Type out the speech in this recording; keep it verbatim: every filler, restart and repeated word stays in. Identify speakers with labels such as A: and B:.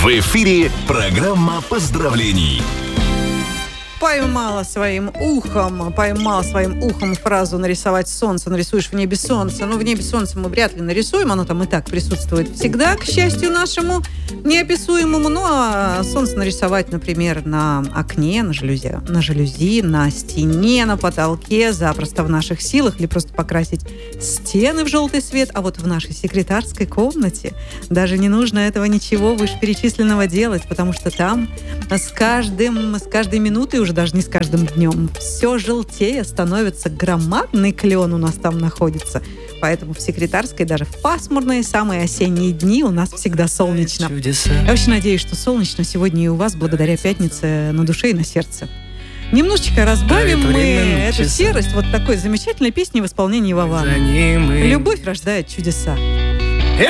A: В эфире программа поздравлений.
B: Поймала своим ухом, поймала своим ухом фразу «нарисовать солнце». Нарисуешь в небе солнце. Ну, в небе солнце мы вряд ли нарисуем, оно там и так присутствует всегда, к счастью нашему неописуемому. Ну, а солнце нарисовать, например, на окне, на жалюзи, на жалюзи, на стене, на потолке, запросто в наших силах, или просто покрасить стены в желтый цвет. А вот в нашей секретарской комнате даже не нужно этого ничего вышеперечисленного делать, потому что там с каждым, с каждой минутой уже даже не с каждым днем. Все желтее становится, громадный клен у нас там находится. Поэтому в секретарской даже в пасмурные самые осенние дни у нас всегда солнечно. Я очень надеюсь, что солнечно сегодня и у вас, благодаря пятнице, на душе и на сердце. Немножечко разбавим мы эту серость вот такой замечательной песней в исполнении Вована. «Любовь рождает чудеса».